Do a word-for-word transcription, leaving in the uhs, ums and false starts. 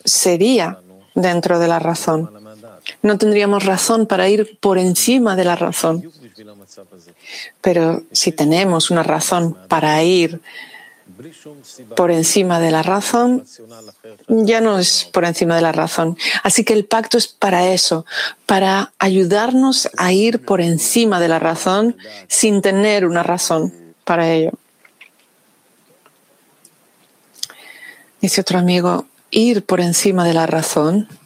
sería dentro de la razón. No tendríamos razón para ir por encima de la razón. Pero si tenemos una razón para ir por encima de la razón, ya no es por encima de la razón. Así que el pacto es para eso, para ayudarnos a ir por encima de la razón sin tener una razón para ello. Dice otro amigo, ir por encima de la razón